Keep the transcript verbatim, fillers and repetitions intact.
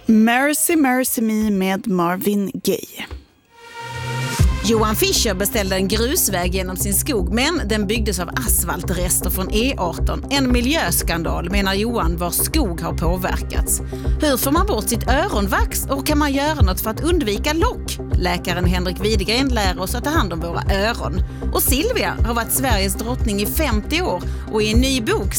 Mercy Mercy Me med Marvin Gaye. Johan Fischer beställde en grusväg genom sin skog, men den byggdes av asfaltrester från E arton. En miljöskandal, menar Johan, vars skog har påverkats. Hur får man bort sitt öronvax och kan man göra något för att undvika lock? Läkaren Henrik Widegren lär oss att ta hand om våra öron. Och Silvia har varit Sveriges drottning i femtio år och i en ny bok